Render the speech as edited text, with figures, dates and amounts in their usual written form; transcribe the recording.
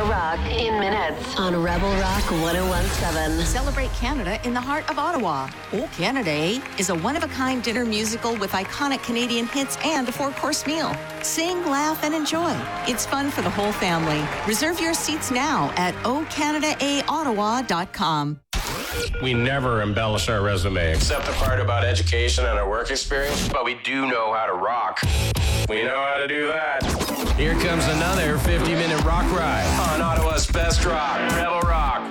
Rock in minutes on Rebel Rock 101.7. Celebrate Canada in the heart of Ottawa. Oh Canada, eh? Is a one-of-a-kind dinner musical with iconic Canadian hits and a 4-course meal. Sing, laugh, and enjoy. It's fun for the whole family. Reserve your seats now at ocanadaaottawa.com. We never embellish our resume, except the part about education and our work experience, but we do know how to rock. We know how to do that. Here comes another 50-minute rock ride on Ottawa's Best Rock, Rebel Rock